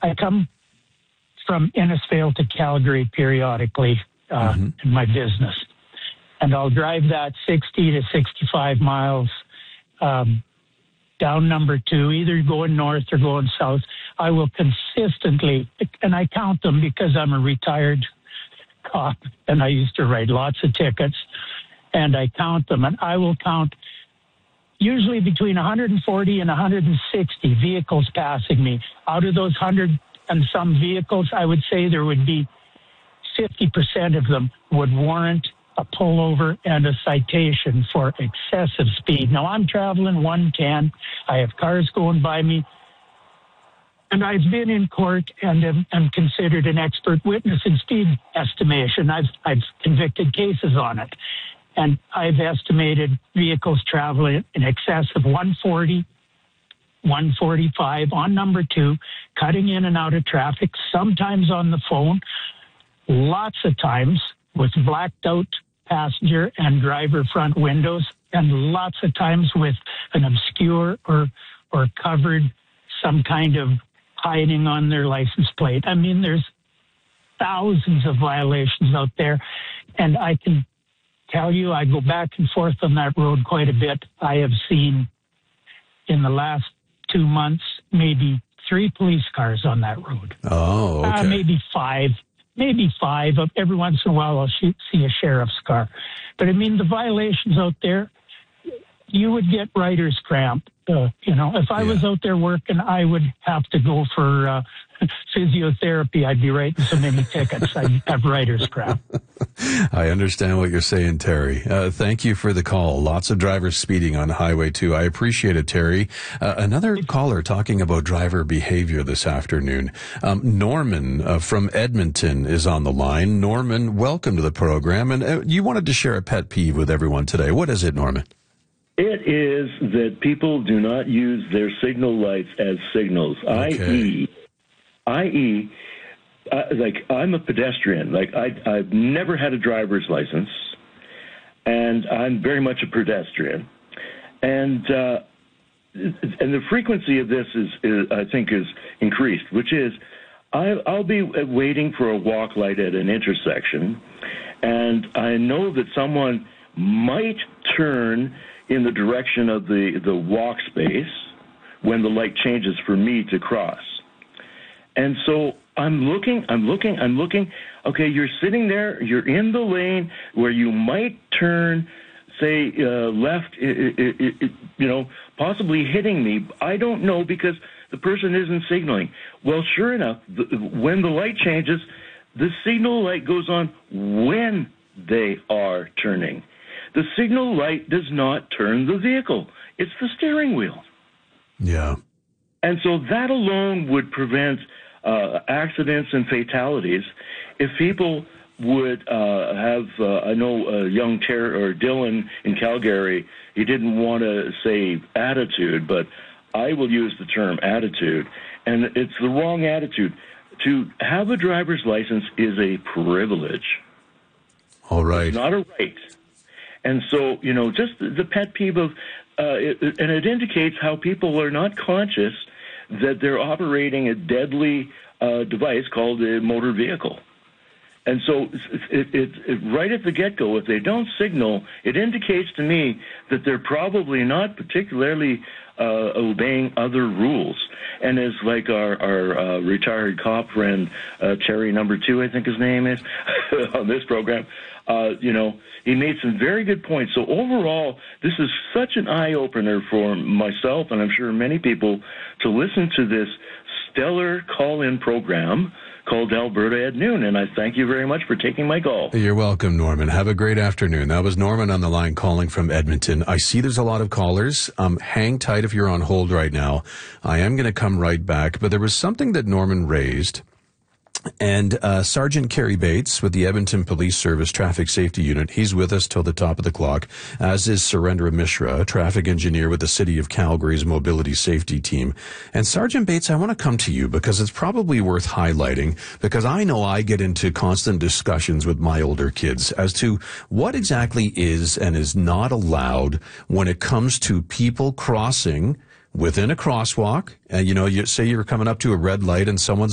I come from Innisfail to Calgary periodically in my business. And I'll drive that 60 to 65 miles down number 2, either going north or going south. I will consistently, and I count them because I'm a retired cop and I used to write lots of tickets, and I count them, and I will count usually between 140 and 160 vehicles passing me. Out of those 100 and some vehicles, I would say there would be 50% of them would warrant a pullover and a citation for excessive speed. Now, I'm traveling 110. I have cars going by me. And I've been in court and am considered an expert witness in speed estimation. I've convicted cases on it. And I've estimated vehicles traveling in excess of 140, 145 on number 2, cutting in and out of traffic, sometimes on the phone, lots of times with blacked out passenger and driver front windows, and lots of times with an obscure or covered some kind of hiding on their license plate. I mean, there's thousands of violations out there, and I can tell you, I go back and forth on that road quite a bit. I have seen in the last 2 months maybe 3 police cars on that road. Oh, okay. Maybe five. Every once in a while I'll see a sheriff's car. But I mean, the violations out there, you would get writer's cramp. If I was out there working, I would have to go for physiotherapy. I'd be writing so many tickets. I'd have writer's cramp. I understand what you're saying, Terry. Thank you for the call. Lots of drivers speeding on Highway 2. I appreciate it, Terry. Another caller talking about driver behavior this afternoon. Norman from Edmonton is on the line. Norman, welcome to the program. And you wanted to share a pet peeve with everyone today. What is it, Norman? It is that people do not use their signal lights as signals, Okay. i.e., like I'm a pedestrian. Like I've never had a driver's license, and I'm very much a pedestrian. And the frequency of this is I think is increased, which is I'll be waiting for a walk light at an intersection, and I know that someone might turn in the direction of the walk space when the light changes for me to cross. And so I'm looking. Okay, you're sitting there, you're in the lane where you might turn, say, left, possibly hitting me. I don't know because the person isn't signaling. Well, sure enough, when the light changes, the signal light goes on when they are turning. The signal light does not turn the vehicle. It's the steering wheel. Yeah. And so that alone would prevent accidents and fatalities if people would have, I know young Dylan in Calgary, he didn't want to say attitude, but I will use the term attitude. And it's the wrong attitude. To have a driver's license is a privilege. All right. It's not a right. And so, just the pet peeve of, and it indicates how people are not conscious that they're operating a deadly device called a motor vehicle. And so it right at the get-go, if they don't signal, it indicates to me that they're probably not particularly obeying other rules. And as like our retired cop friend, Terry number 2, I think his name is, on this program, he made some very good points. So overall, this is such an eye-opener for myself, and I'm sure many people, to listen to this stellar call-in program called Alberta at Noon, and I thank you very much for taking my call. You're welcome, Norman. Have a great afternoon. That was Norman on the line calling from Edmonton. I see there's a lot of callers. Hang tight if you're on hold right now. I am going to come right back, but there was something that Norman raised. And Sergeant Kerry Bates with the Edmonton Police Service Traffic Safety Unit, he's with us till the top of the clock, as is Surendra Mishra, a traffic engineer with the City of Calgary's Mobility Safety Team. And Sergeant Bates, I want to come to you because it's probably worth highlighting, because I know I get into constant discussions with my older kids as to what exactly is and is not allowed when it comes to people crossing within a crosswalk. And, you say you're coming up to a red light and someone's